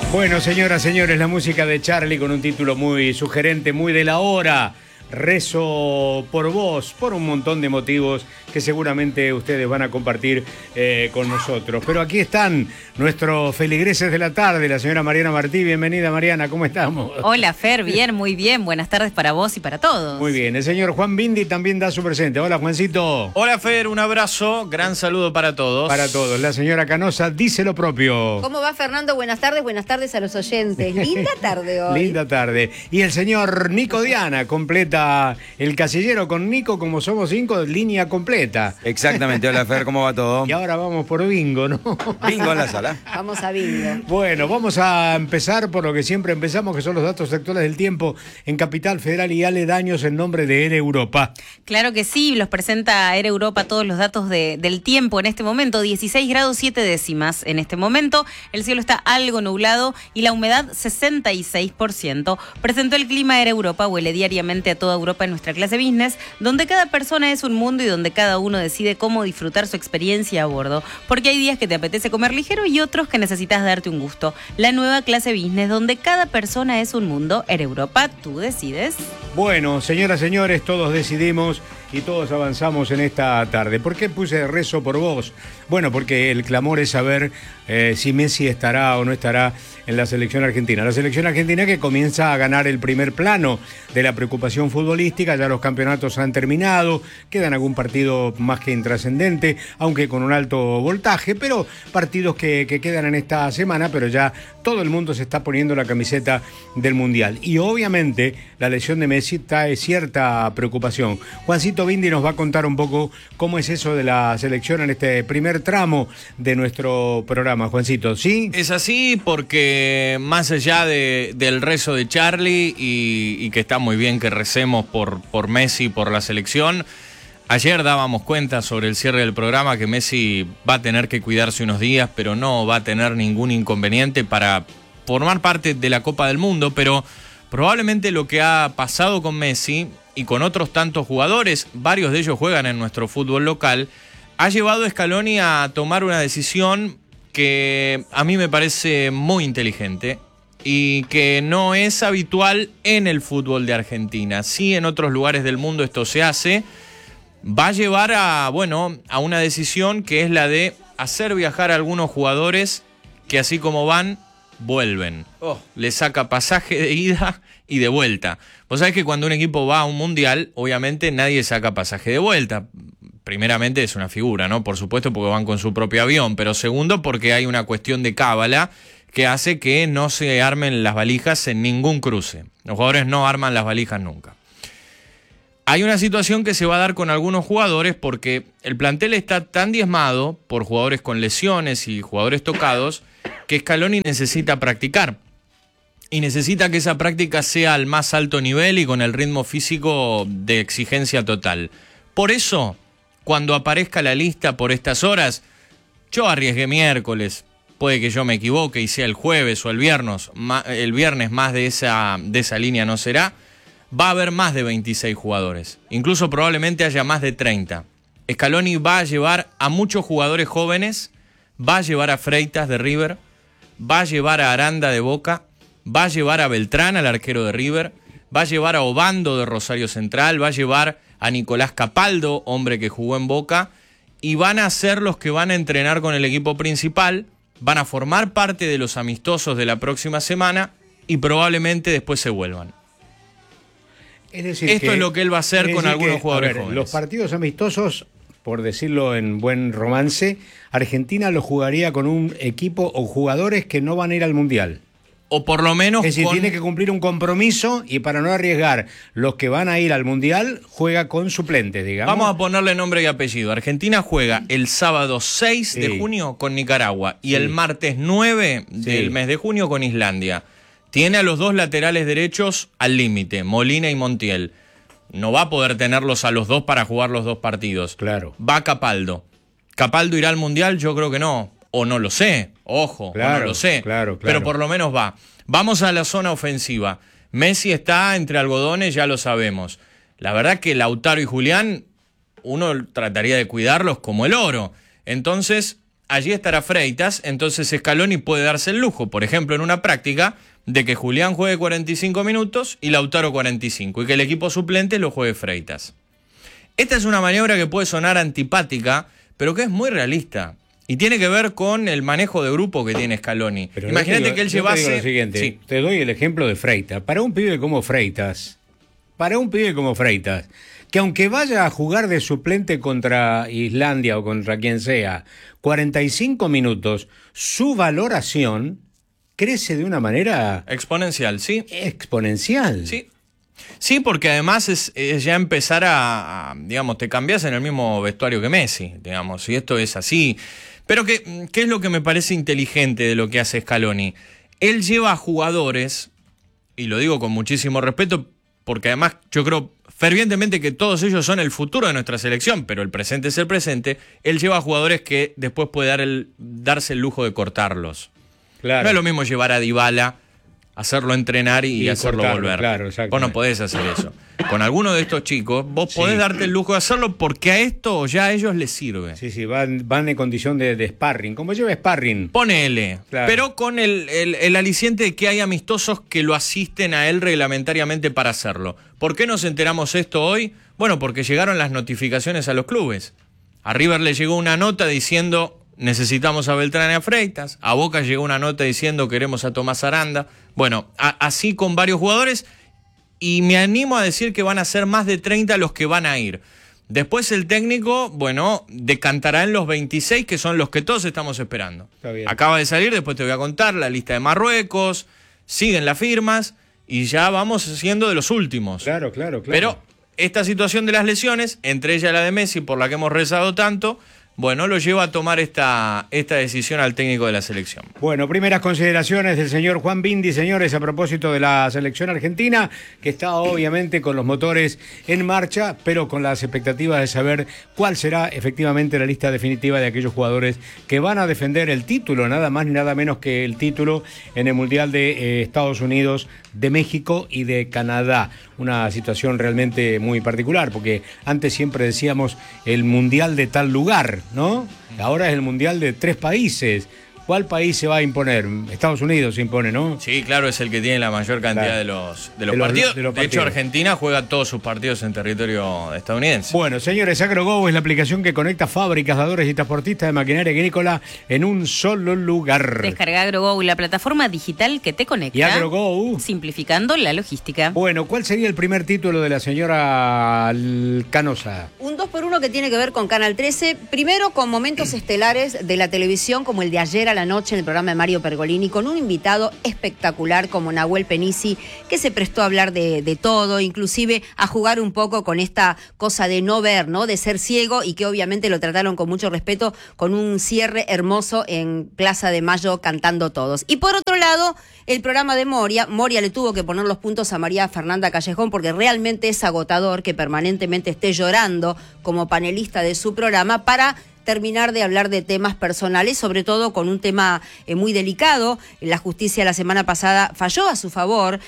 Bueno, señoras, señores, la música de Charly con un título muy sugerente, muy de la hora. Rezo por vos, por un montón de motivos que seguramente ustedes van a compartir con nosotros. Pero aquí están nuestros feligreses de la tarde, la señora Mariana Martí. Bienvenida, Mariana, ¿cómo estamos? Hola, Fer, bien, muy bien. Buenas tardes para vos y para todos. Muy bien, el señor Juan Bindi también da su presente. Hola, Juancito. Hola, Fer, un abrazo, gran saludo para todos. Para todos. La señora Canosa dice lo propio. ¿Cómo va, Fernando? Buenas tardes a los oyentes. Linda tarde hoy. Linda tarde. Y el señor Nico Diana completa el casillero con Nico, como somos 5, línea completa. Exactamente. Hola, Fer, ¿cómo va todo? Y ahora vamos por bingo, ¿no? Bingo en la sala. Vamos a bingo. Bueno, vamos a empezar por lo que siempre empezamos, que son los datos actuales del tiempo en Capital Federal y aledaños en nombre de Air Europa. Claro que sí, los presenta Air Europa todos los datos del tiempo en este momento. 16 grados 7 décimas en este momento. El cielo está algo nublado y la humedad 66%. Presentó el clima Air Europa, huele diariamente a toda Europa en nuestra clase business, donde cada persona es un mundo y donde cada uno decide cómo disfrutar su experiencia a bordo. Porque hay días que te apetece comer ligero y otros que necesitas darte un gusto. La nueva clase business, donde cada persona es un mundo. Air Europa, tú decides. Bueno, señoras, señores, todos decidimos y todos avanzamos en esta tarde. ¿Por qué puse rezo por vos? Bueno, porque el clamor es saber si Messi estará o no estará en la selección argentina. La selección argentina que comienza a ganar el primer plano de la preocupación futbolística. Ya los campeonatos han terminado, quedan algún partido más que intrascendente, aunque con un alto voltaje, pero partidos que quedan en esta semana, pero ya todo el mundo se está poniendo la camiseta del Mundial. Y obviamente la lesión de Messi trae cierta preocupación. Juancito Bindi nos va a contar un poco cómo es eso de la selección en este primer tramo de nuestro programa. Juancito, ¿sí? Es así porque más allá del rezo de Charly y que está muy bien que recemos por Messi, por la selección, ayer dábamos cuenta sobre el cierre del programa que Messi va a tener que cuidarse unos días, pero no va a tener ningún inconveniente para formar parte de la Copa del Mundo, pero probablemente lo que ha pasado con Messi y con otros tantos jugadores, varios de ellos juegan en nuestro fútbol local, ha llevado a Scaloni a tomar una decisión que a mí me parece muy inteligente y que no es habitual en el fútbol de Argentina. Sí, en otros lugares del mundo esto se hace. Va a llevar a una decisión que es la de hacer viajar a algunos jugadores que así como van, vuelven. Le saca pasaje de ida y de vuelta. Vos sabés que cuando un equipo va a un mundial, obviamente nadie saca pasaje de vuelta. Primeramente es una figura, ¿no? Por supuesto porque van con su propio avión, pero segundo porque hay una cuestión de cábala que hace que no se armen las valijas en ningún cruce. Los jugadores no arman las valijas nunca. Hay una situación que se va a dar con algunos jugadores porque el plantel está tan diezmado por jugadores con lesiones y jugadores tocados que Scaloni necesita practicar. Y necesita que esa práctica sea al más alto nivel y con el ritmo físico de exigencia total. Por eso, cuando aparezca la lista por estas horas, yo arriesgué miércoles, puede que yo me equivoque y sea el jueves o el viernes más de esa línea no será, va a haber más de 26 jugadores, incluso probablemente haya más de 30. Scaloni va a llevar a muchos jugadores jóvenes, va a llevar a Freitas de River, va a llevar a Aranda de Boca, va a llevar a Beltrán, al arquero de River, va a llevar a Obando de Rosario Central, va a llevar a Nicolás Capaldo, hombre que jugó en Boca, y van a ser los que van a entrenar con el equipo principal, van a formar parte de los amistosos de la próxima semana y probablemente después se vuelvan. Es decir, esto es lo que él va a hacer con algunos jugadores jóvenes. Los partidos amistosos, por decirlo en buen romance, Argentina lo jugaría con un equipo o jugadores que no van a ir al Mundial. O por lo menos es decir, tiene que cumplir un compromiso y para no arriesgar los que van a ir al Mundial, juega con suplentes, digamos. Vamos a ponerle nombre y apellido. Argentina juega el sábado 6 de junio con Nicaragua y el martes 9 del mes de junio con Islandia. Tiene a los dos laterales derechos al límite, Molina y Montiel. No va a poder tenerlos a los dos para jugar los dos partidos. Claro. Va Capaldo. ¿Capaldo irá al Mundial? Yo creo que no. O no lo sé, ojo, claro, no lo sé, claro. Pero por lo menos va. Vamos a la zona ofensiva. Messi está entre algodones, ya lo sabemos. La verdad que Lautaro y Julián, uno trataría de cuidarlos como el oro. Entonces, allí estará Freitas, entonces Scaloni puede darse el lujo, por ejemplo, en una práctica, de que Julián juegue 45 minutos y Lautaro 45, y que el equipo suplente lo juegue Freitas. Esta es una maniobra que puede sonar antipática, pero que es muy realista. Y tiene que ver con el manejo de grupo que tiene Scaloni. Pero imagínate que él llevase... Te digo lo siguiente, Sí. te doy el ejemplo de Freitas. Para un pibe como Freitas, que aunque vaya a jugar de suplente contra Islandia o contra quien sea, 45 minutos, su valoración crece de una manera Exponencial, sí. exponencial. Sí. Sí, porque además es ya empezar digamos, te cambias en el mismo vestuario que Messi, digamos, y esto es así. Pero ¿qué es lo que me parece inteligente de lo que hace Scaloni? Él lleva a jugadores, y lo digo con muchísimo respeto, porque además yo creo fervientemente que todos ellos son el futuro de nuestra selección, pero el presente es el presente. Él lleva a jugadores que después puede darse el lujo de cortarlos. Claro. No es lo mismo llevar a Dybala, hacerlo entrenar y hacerlo cortarlo, volver. claro, Vos exactamente. no podés hacer eso. Con alguno de estos chicos, vos Sí. podés darte el lujo de hacerlo porque a esto ya a ellos les sirve. Sí, van en condición de sparring. Como lleva sparring. Ponele, Claro. pero con el aliciente de que hay amistosos que lo asisten a él reglamentariamente para hacerlo. ¿Por qué nos enteramos esto hoy? Bueno, porque llegaron las notificaciones a los clubes. A River le llegó una nota diciendo necesitamos a Beltrán y a Freitas. A Boca llegó una nota diciendo queremos a Tomás Aranda. Bueno, así con varios jugadores, y me animo a decir que van a ser más de 30 los que van a ir. Después el técnico, bueno, decantará en los 26, que son los que todos estamos esperando. Está bien. Acaba de salir, después te voy a contar la lista de Marruecos, siguen las firmas y ya vamos siendo de los últimos. Claro. Pero esta situación de las lesiones, entre ellas la de Messi, por la que hemos rezado tanto, bueno, lo lleva a tomar esta decisión al técnico de la selección. Bueno, primeras consideraciones del señor Juan Bindi, señores, a propósito de la selección argentina, que está obviamente con los motores en marcha, pero con las expectativas de saber cuál será efectivamente la lista definitiva de aquellos jugadores que van a defender el título, nada más ni nada menos que el título en el Mundial de Estados Unidos, de México y de Canadá. Una situación realmente muy particular, porque antes siempre decíamos el Mundial de tal lugar, ¿no? Ahora es el Mundial de 3 países. ¿Cuál país se va a imponer? Estados Unidos se impone, ¿no? Sí, claro, es el que tiene la mayor cantidad Claro. de los De los partidos. De partidos. hecho, Argentina juega todos sus partidos en territorio estadounidense. Bueno, señores, AgroGo es la aplicación que conecta fábricas, dadores y transportistas de maquinaria agrícola en un solo lugar. Descarga AgroGo, la plataforma digital que te conecta. Y AgroGo. Simplificando la logística. Bueno, ¿cuál sería el primer título de la señora Canosa? Un 2x1 que tiene que ver con Canal 13. Primero con momentos estelares de la televisión, como el de ayer a la noche en el programa de Mario Pergolini, con un invitado espectacular como Nahuel Penisi, que se prestó a hablar de todo, inclusive a jugar un poco con esta cosa de no ver, ¿no? De ser ciego, y que obviamente lo trataron con mucho respeto, con un cierre hermoso en Plaza de Mayo, cantando todos. Y por otro lado, el programa de Moria le tuvo que poner los puntos a María Fernanda Callejón, porque realmente es agotador que permanentemente esté llorando como panelista de su programa para terminar de hablar de temas personales, sobre todo con un tema muy delicado. La justicia la semana pasada falló a su favor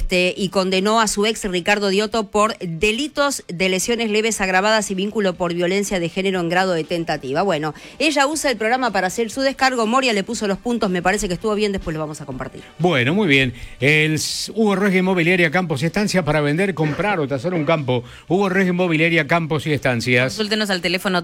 y condenó a su ex Ricardo Diotto por delitos de lesiones leves agravadas y vínculo por violencia de género en grado de tentativa. Bueno, ella usa el programa para hacer su descargo. Moria le puso los puntos, me parece que estuvo bien, después lo vamos a compartir. Bueno, muy bien. El Hugo Regia Inmobiliaria Campos y Estancias para vender, comprar o tasar un campo. Hugo Regia Inmobiliaria Campos y Estancias. Consúltenos al teléfono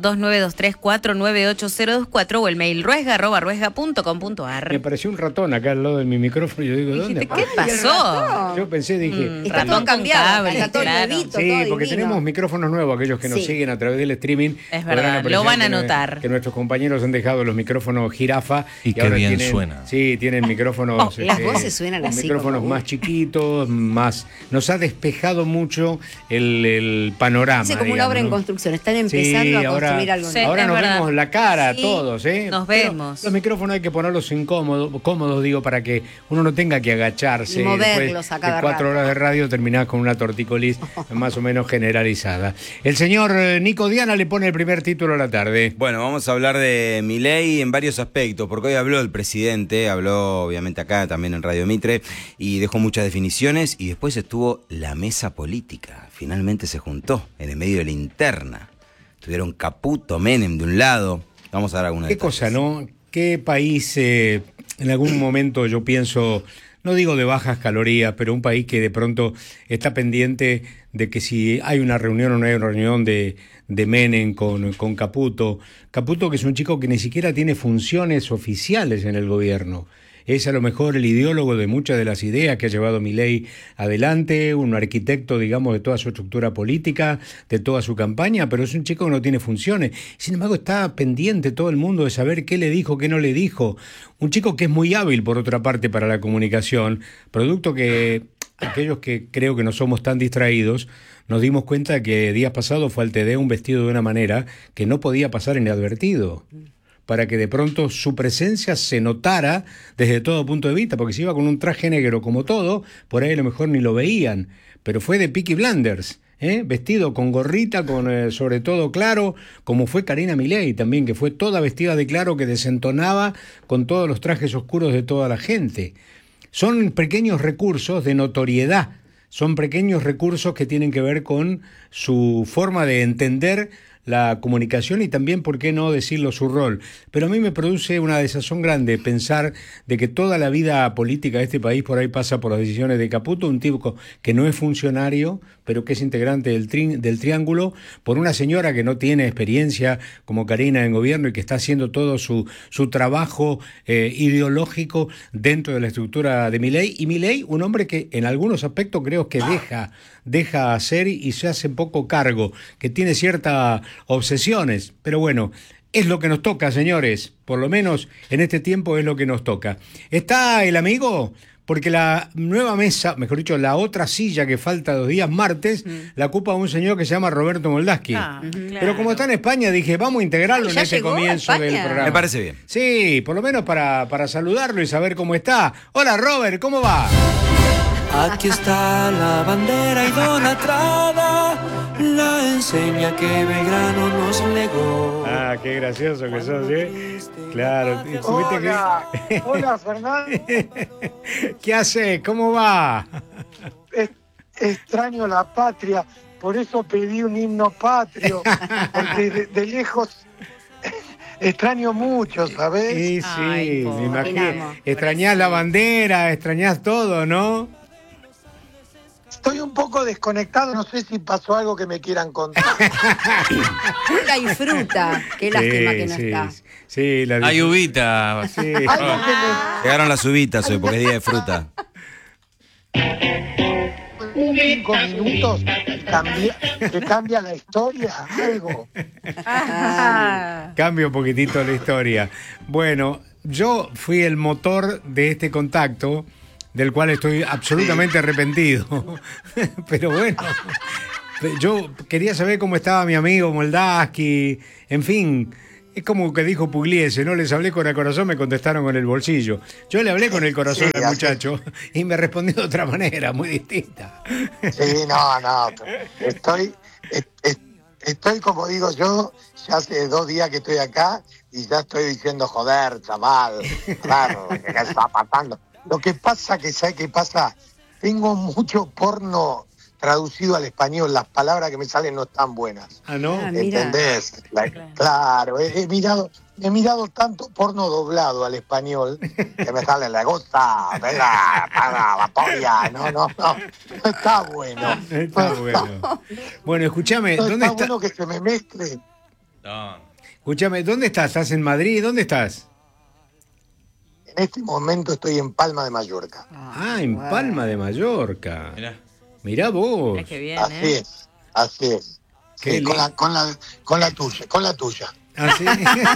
2923-498-024 o el mail ruesga@ruesga.com.ar. Me pareció un ratón acá al lado de mi micrófono. Yo digo, ¿dónde? Dijiste, ¿qué pasó? Yo pensé, dije... Está Ratón todo con cambiado, cable, está todo claro. nuevito, Sí, todo porque divino. tenemos micrófonos nuevos, aquellos que nos Sí. siguen a través del streaming. Es podrán verdad, apreciar lo van a que notar. Que nuestros compañeros han dejado los micrófonos jirafa. Y qué ahora bien tienen, suena. Sí, tienen micrófonos... Las voces suenan con así, micrófonos como, más chiquitos, más... Nos ha despejado mucho el panorama. Es como una obra en digamos, ¿no? construcción, están empezando a construir algo Sí, nuevo. Ahora es nos verdad. vemos la cara Sí, todos, ¿eh? nos Pero vemos. Los micrófonos hay que ponerlos cómodos, digo, para que uno no tenga que agacharse. Y moverlos Después a cada de 4 rato. horas de radio terminás con una tortícolis más o menos generalizada. El señor Nico Diana le pone el primer título a la tarde. Bueno, vamos a hablar de Milei en varios aspectos, porque hoy habló el presidente, habló obviamente acá también en Radio Mitre, y dejó muchas definiciones, y después estuvo la mesa política. Finalmente se juntó en el medio de la interna. Tuvieron Caputo, Menem de un lado. Vamos a dar alguna Qué cosa, ¿no? qué país en algún momento yo pienso, no digo de bajas calorías, pero un país que de pronto está pendiente de que si hay una reunión o no hay una reunión de Menem con Caputo. Caputo, que es un chico que ni siquiera tiene funciones oficiales en el gobierno. Es a lo mejor el ideólogo de muchas de las ideas que ha llevado Milei adelante, un arquitecto, digamos, de toda su estructura política, de toda su campaña, pero es un chico que no tiene funciones. Sin embargo, está pendiente todo el mundo de saber qué le dijo, qué no le dijo. Un chico que es muy hábil, por otra parte, para la comunicación, producto que aquellos que creo que no somos tan distraídos, nos dimos cuenta que días pasados fue al TD un vestido de una manera que no podía pasar inadvertido, para que de pronto su presencia se notara desde todo punto de vista, porque si iba con un traje negro como todo, por ahí a lo mejor ni lo veían, pero fue de Peaky Blinders, vestido con gorrita, con sobre todo claro, como fue Karina Milei también, que fue toda vestida de claro, que desentonaba con todos los trajes oscuros de toda la gente. Son pequeños recursos de notoriedad, son pequeños recursos que tienen que ver con su forma de entender la comunicación y también, por qué no decirlo, su rol. Pero a mí me produce una desazón grande pensar de que toda la vida política de este país por ahí pasa por las decisiones de Caputo, un tipo que no es funcionario, pero que es integrante del Triángulo, por una señora que no tiene experiencia como Karina en gobierno y que está haciendo todo su trabajo ideológico dentro de la estructura de Milei. Y Milei, un hombre que en algunos aspectos creo que deja hacer y se hace poco cargo, que tiene ciertas obsesiones, pero bueno, es lo que nos toca, señores, por lo menos en este tiempo es lo que nos toca. ¿Está el amigo? Porque la nueva mesa, mejor dicho, la otra silla que falta 2 días, martes, la ocupa un señor que se llama Roberto Moldaski. Claro. Pero como está en España, dije, vamos a integrarlo en este comienzo del programa. Me parece bien. Sí, por lo menos para saludarlo y saber cómo está. Hola, Robert, ¿cómo va? Aquí está la bandera idolatrada, la enseña que Belgrano nos legó. Ah, qué gracioso que sos, ¿eh? Claro. Hola, hola Fernando. ¿Qué haces? ¿Cómo va? Extraño la patria, por eso pedí un himno patrio, porque de lejos extraño mucho, ¿sabés? Sí, Ay, me imagino. imaginamos. Extrañás la bandera, extrañás todo, ¿no? Estoy un poco desconectado, no sé si pasó algo que me quieran contar. Fruta y fruta. Qué lástima que no está. Sí, la Hay uvita. Sí. Algo que Llegaron las uvitas hoy porque es día de fruta. me... 5 minutos que cambia la historia, algo. Cambio un poquitito la historia. Bueno, yo fui el motor de este contacto, del cual estoy absolutamente arrepentido. Pero bueno, yo quería saber cómo estaba mi amigo Moldaski, en fin. Es como que dijo Pugliese, no les hablé con el corazón, me contestaron con el bolsillo. Yo le hablé con el corazón al muchacho y me respondió de otra manera, muy distinta. Sí, no. Estoy como digo yo, ya hace 2 días que estoy acá y ya estoy diciendo, joder, chaval, claro, ¿qué está pasando? Lo que pasa, ¿sabes qué pasa? Tengo mucho porno traducido al español, las palabras que me salen no están buenas. Ah, ¿no? Mira. ¿Entendés? Claro, he mirado tanto porno doblado al español que me sale la gota, la polla, no está bueno. Está bueno. Bueno, escúchame, No ¿dónde está está? bueno que se me mezcle. No. Escúchame, ¿dónde estás? ¿Estás en Madrid? ¿Dónde estás? En este momento estoy en Palma de Mallorca. Ah, en Palma de Mallorca. Mirá. Mirá vos. Mira qué bien, Así es. Qué Sí, lindo. con la tuya. ¿Ah, sí?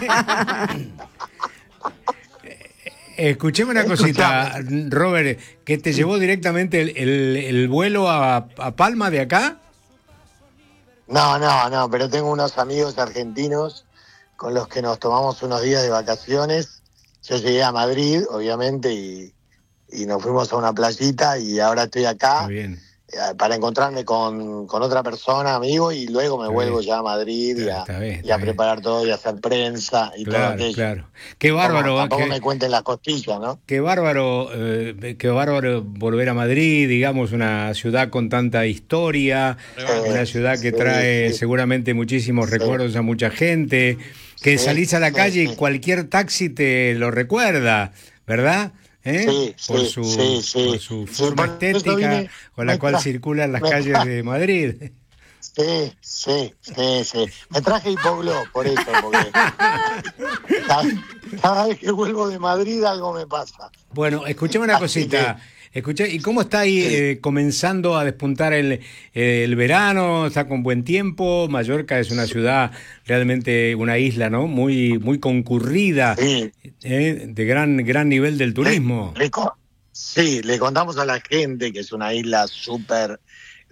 Escucheme una cosita, Robert, que te llevó directamente el vuelo a Palma de acá. No, pero tengo unos amigos argentinos con los que nos tomamos unos días de vacaciones. Yo llegué a Madrid, obviamente, y nos fuimos a una playita y ahora estoy acá. Está bien. para encontrarme con otra persona, amigo, y luego me vuelvo ya a Madrid y a preparar todo y a hacer prensa y todo aquello. Claro. Qué bárbaro. Tampoco me cuenten las costillas, ¿no? Qué bárbaro volver a Madrid, digamos, una ciudad con tanta historia, una ciudad que trae seguramente muchísimos recuerdos a mucha gente, que salís a la calle y cualquier taxi te lo recuerda, ¿verdad? Por su forma estética con la cual circulan las calles de Madrid. Sí. Me traje hipoglo por eso, porque cada vez que vuelvo de Madrid algo me pasa. Bueno, escuchame una cosita. ¿Y cómo está ahí comenzando a despuntar el verano? ¿Está con buen tiempo? Mallorca es una ciudad, realmente una isla, ¿no? Muy concurrida, de gran nivel del turismo. Le contamos a la gente que es una isla súper...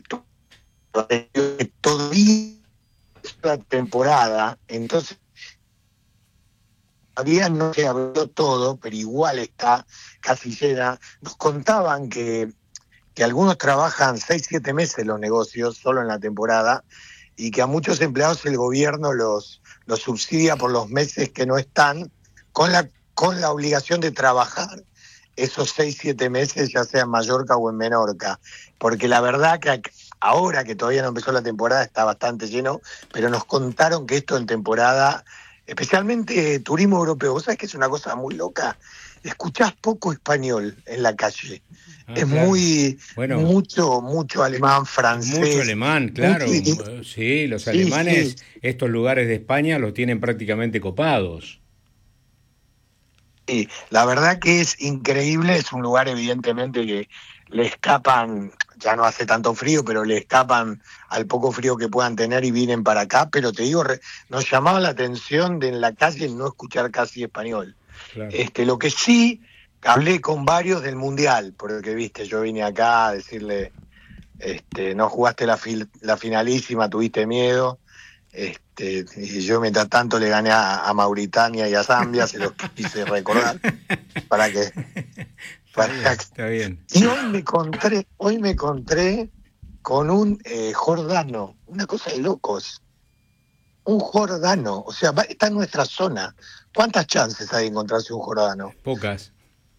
Todavía es la temporada, entonces todavía no se abrió todo, pero igual está casi llena. Nos contaban que algunos trabajan 6-7 meses los negocios solo en la temporada y que a muchos empleados el gobierno los subsidia por los meses que no están con la obligación de trabajar esos 6-7 meses, ya sea en Mallorca o en Menorca, porque la verdad que ahora que todavía no empezó la temporada está bastante lleno, pero nos contaron que esto en temporada, especialmente turismo europeo, vos sabés que es una cosa muy loca, escuchás poco español en la calle, es claro. mucho alemán, francés. Mucho alemán, claro, sí, los alemanes, estos lugares de España los tienen prácticamente copados. Sí, la verdad que es increíble, es un lugar evidentemente que le escapan, ya no hace tanto frío, pero le escapan al poco frío que puedan tener y vienen para acá, pero te digo, nos llamaba la atención de en la calle no escuchar casi español. Claro. Lo que sí, hablé con varios del Mundial, porque viste, yo vine acá a decirle, no jugaste la finalísima, tuviste miedo, y yo mientras tanto le gané a Mauritania y a Zambia, se los quise recordar para que... Está bien. Y hoy me encontré con un jordano, una cosa de locos. Un jordano, o sea, está en nuestra zona. ¿Cuántas chances hay de encontrarse un jordano? Pocas.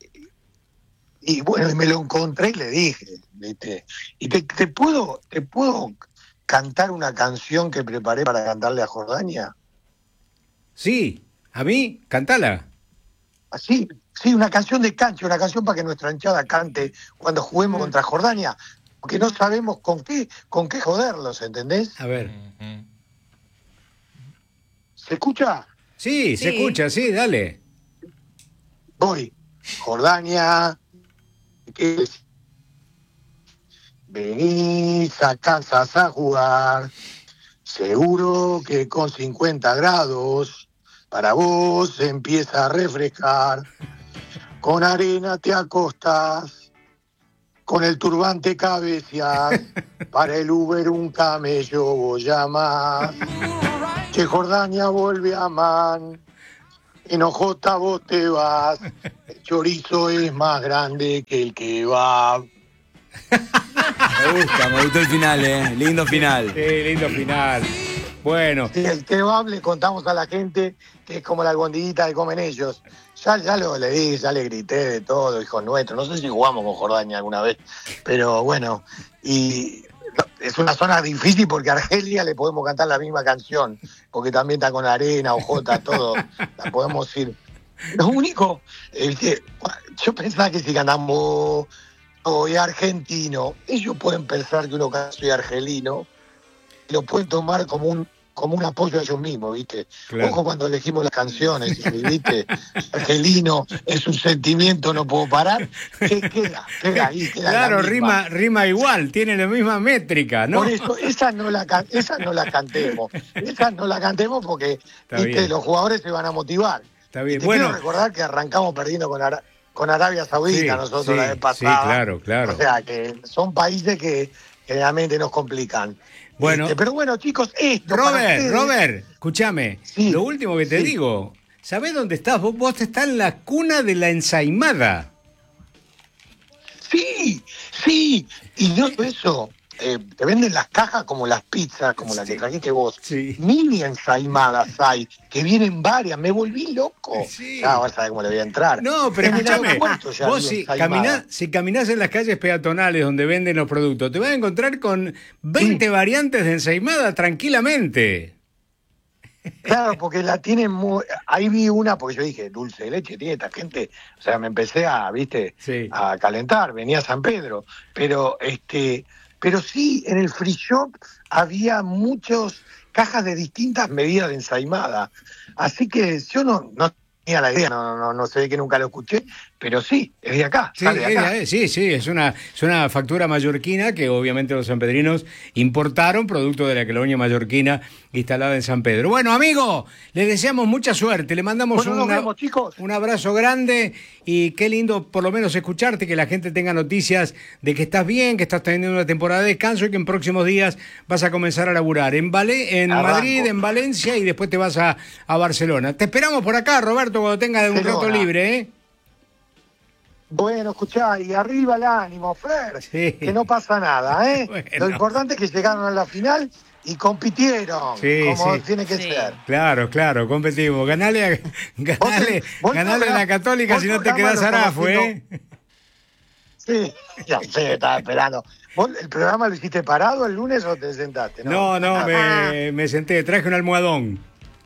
Y bueno, me lo encontré y le dije, ¿viste? Y te puedo cantar una canción que preparé para cantarle a Jordania. Sí, a mí, cantala. Así. Sí, una canción de cancha, una canción para que nuestra hinchada cante cuando juguemos contra Jordania, porque no sabemos con qué joderlos, ¿entendés? A ver. ¿Se escucha? Sí, se escucha, sí, dale. Voy. Jordania, ¿qué es? Venís a Kansas a jugar, seguro que con 50 grados, para vos empieza a refrescar. Con arena te acostás, con el turbante cabeceás, para el Uber un camello vos llamás. Que Jordania vuelve a Man, en Ojota vos te vas, el chorizo es más grande que el kebab. Me gustó el final, lindo final. Sí, lindo final. Bueno. Sí, el kebab le contamos a la gente que es como la albondiguita que comen ellos. Ya le dije, ya le grité de todo, hijos nuestros. No sé si jugamos con Jordania alguna vez, pero bueno. Y es una zona difícil porque a Argelia le podemos cantar la misma canción, porque también está con arena, ojota, todo. La podemos ir. Lo único es que yo pensaba que si cantamos soy argentino, ellos pueden pensar que uno soy argelino, lo pueden tomar como un apoyo a ellos mismos, ¿viste? Claro. Ojo cuando elegimos las canciones, ¿viste? Argelino es un sentimiento, no puedo parar. Queda ahí, queda. Claro, rima igual, tiene la misma métrica, ¿no? Por eso, esa no la cantemos. Esa no la cantemos porque, ¿viste? Los jugadores se van a motivar. Está bien. Quiero recordar que arrancamos perdiendo con Arabia Saudita nosotros la vez pasada. Sí, claro. O sea, que son países que generalmente nos complican. Bueno, pero bueno, chicos, esto. Robert, escúchame. Sí, lo último que te digo, ¿sabés dónde estás? Vos estás en la cuna de la ensaimada. Sí. Y no eso. te venden las cajas como las pizzas, como las que trajiste vos. Sí. Mini ensaimadas hay, que vienen varias. Me volví loco. Sí. Ya vas a ver cómo le voy a entrar. No, pero En el escúchame, aeropuerto ya vos había ensaimadas. si caminás en las calles peatonales donde venden los productos, te vas a encontrar con 20 variantes de ensaimada tranquilamente. Claro, porque la tienen muy... Ahí vi una, porque yo dije, dulce de leche tiene esta gente. O sea, me empecé a, viste, Sí. a calentar. Venía a San Pedro. Pero sí, en el free shop había muchas cajas de distintas medidas de ensaimada. Así que yo no tenía la idea, no sé que nunca lo escuché, pero sí, es de acá, Sí, sale de acá. es una factura mallorquina que obviamente los sanpedrinos importaron, producto de la colonia mallorquina instalada en San Pedro. Bueno, amigo, le deseamos mucha suerte, le mandamos Bueno, nos vemos, chicos. un abrazo grande y qué lindo por lo menos escucharte, que la gente tenga noticias de que estás bien, que estás teniendo una temporada de descanso y que en próximos días vas a comenzar a laburar en Arranco. Madrid, en Valencia y después te vas a Barcelona. Te esperamos por acá, Roberto, cuando tengas un rato Barcelona. libre, ¿eh? Bueno, escuchá, y arriba el ánimo, Fer, Sí. que no pasa nada, ¿eh? Bueno. Lo importante es que llegaron a la final y compitieron, Sí, como sí. tiene que Sí. ser. Claro, competimos. Ganale a Vos la Católica vos si no te programás quedás lo arafo, estamos ¿eh? Sí, ya sé, estaba esperando. ¿Vos el programa lo hiciste parado el lunes o te sentaste? No, Ah, me senté, traje un almohadón.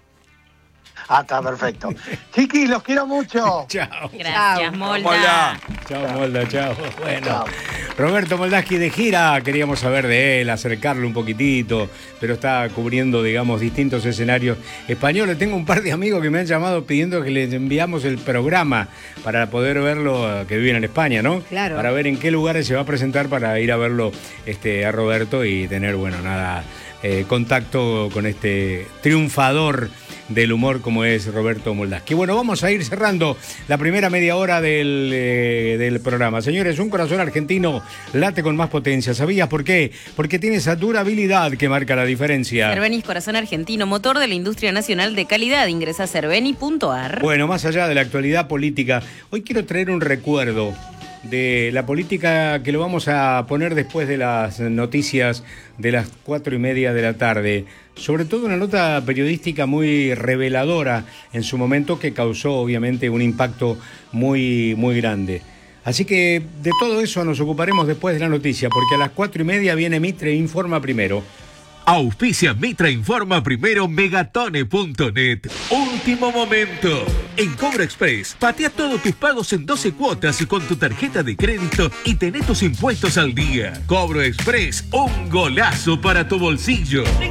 está perfecto. Chiquis, los quiero mucho. Chao. Gracias, Molda. Chao, Molda, chao. Bueno, Chao. Roberto Moldaski de gira, queríamos saber de él, acercarlo un poquitito, pero está cubriendo, digamos, distintos escenarios españoles. Tengo un par de amigos que me han llamado pidiendo que les enviamos el programa para poder verlo, que viven en España, ¿no? Claro. Para ver en qué lugares se va a presentar para ir a verlo a Roberto y tener, contacto con este triunfador del humor como es Roberto Moldaski. Bueno, vamos a ir cerrando la primera media hora del programa. Señores, un corazón argentino late con más potencia. ¿Sabías por qué? Porque tiene esa durabilidad que marca la diferencia. Cervenis Corazón Argentino, motor de la industria nacional de calidad. Ingresa a cerveni.ar. Bueno, más allá de la actualidad política, hoy quiero traer un recuerdo de la política que lo vamos a poner después de las noticias de las 4:30 de la tarde. Sobre todo una nota periodística muy reveladora en su momento que causó obviamente un impacto muy, muy grande. Así que de todo eso nos ocuparemos después de la noticia, porque a las 4:30 viene Mitre Informa Primero. Auspicia Mitra Informa Primero Megatone.net. Último momento. En Cobro Express, patea todos tus pagos en 12 cuotas y con tu tarjeta de crédito y tené tus impuestos al día. Cobro Express, un golazo para tu bolsillo.